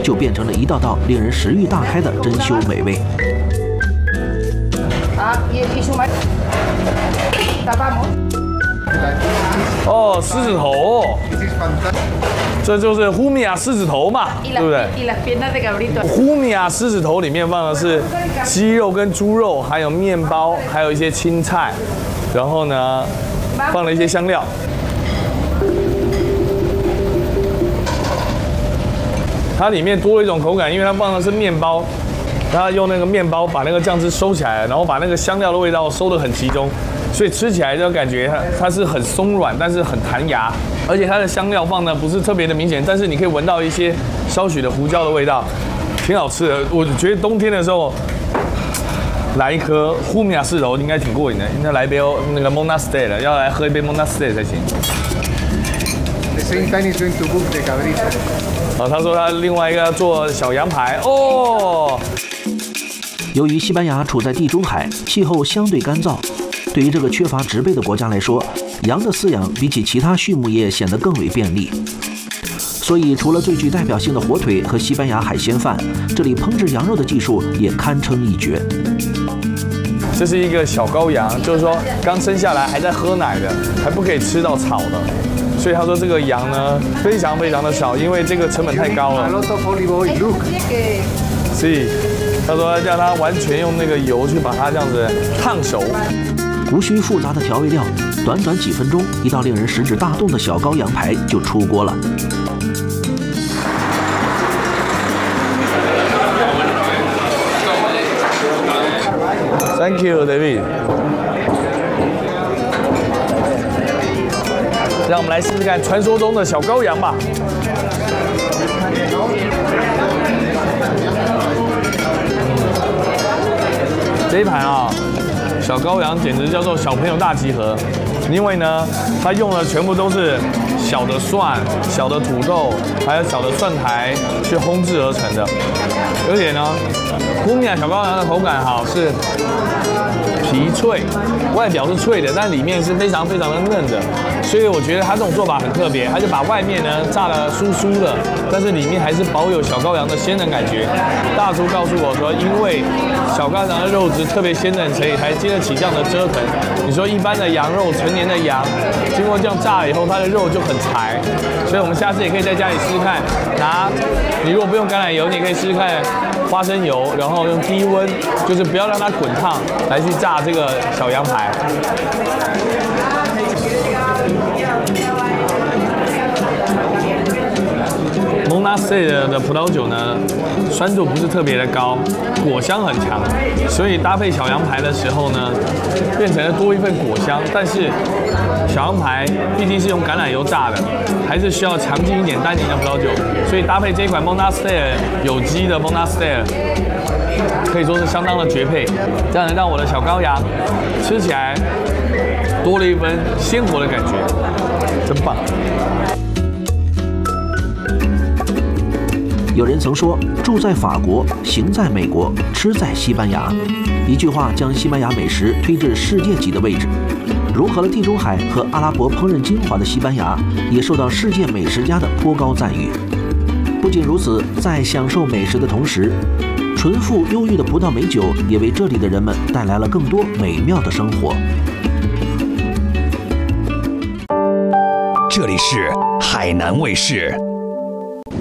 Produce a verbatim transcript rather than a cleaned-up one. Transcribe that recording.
就变成了一道道令人食欲大开的珍馐美味。 哦，狮子头，这就是呼米亚狮子头嘛，对不对？呼米亚狮子头里面放的是鸡肉跟猪肉，还有面包，还有一些青菜，然后呢，放了一些香料。它里面多了一种口感，因为它放的是面包，它用那个面包把那个酱汁收起来，然后把那个香料的味道收得很集中。所以吃起来就感觉它它是很松软，但是很弹牙，而且它的香料放的不是特别的明显，但是你可以闻到一些少许的胡椒的味道，挺好吃的。我觉得冬天的时候来一颗呼米亚狮头应该挺过瘾的，应该来一杯那个 Mona Stay 了，要来喝一杯 Mona Stay 才行。啊，他说他另外一个要做小羊排哦。 由于西班牙处在地中海，气候相对干燥。对于这个缺乏植被的国家来说，羊的饲养比起其他畜牧业显得更为便利。所以，除了最具代表性的火腿和西班牙海鲜饭，这里烹制羊肉的技术也堪称一绝。 这是一个小羔羊，就是说刚生下来还在喝奶的，还不可以吃到草的。所以他说这个羊呢非常非常的少，因为这个成本太高了。所以他说要叫它完全用那个油去把它这样子烫熟。 无需复杂的调味料，短短几分钟，一道令人食指大动的小羔羊排就出锅了。 Thank you, David。让我们来试试看传说中的小羔羊吧。这一盘啊。小羔羊简直叫做小朋友大集合，因为呢，它用的全部都是小的蒜、小的土豆，还有小的蒜苔去烘制而成的。而且呢，呼米亚小羔羊的口感好是皮脆，外表是脆的，但里面是非常非常的嫩的。所以我觉得它这种做法很特别，它就把外面呢炸得酥酥的，但是里面还是保有小羔羊的鲜嫩感觉。大厨告诉我说，因为小羔羊的肉质特别鲜嫩，所以才经得起这样的折腾。你说一般的羊肉，成年的羊，经过这样炸了以后，它的肉就很柴。所以我们下次也可以在家里试试看，拿你如果不用橄榄油，你也可以试试看花生油，然后用低温，就是不要让它滚烫，来去炸这个小羊排。Mona Stay 的葡萄酒呢，酸度不是特别的高，果香很强，所以搭配小羊排的时候呢，变成了多一份果香。但是小羊排毕竟是用橄榄油炸的，还是需要强劲一点单宁的葡萄酒，所以搭配这一款 Mona Stay 有机的 Mona Stay 可以说是相当的绝配，这样能让我的小羔羊吃起来多了一分鲜活的感觉，真棒。 有人曾说，住在法国，行在美国，吃在西班牙，一句话将西班牙美食推至世界级的位置。融合了地中海和阿拉伯烹饪精华的西班牙，也受到世界美食家的颇高赞誉。不仅如此，在享受美食的同时，醇馥忧郁的葡萄美酒也为这里的人们带来了更多美妙的生活。 这里是海南卫视。